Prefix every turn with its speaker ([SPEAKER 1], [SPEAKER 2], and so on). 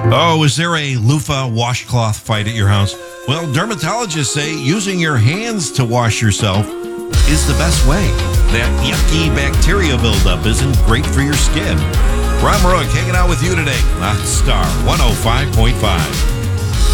[SPEAKER 1] Oh, is there a loofah washcloth fight at your house? Well, dermatologists say using your hands to wash yourself is the best way. That yucky bacteria buildup isn't great for your skin. Ron Rook hanging out with you today on Star 105.5.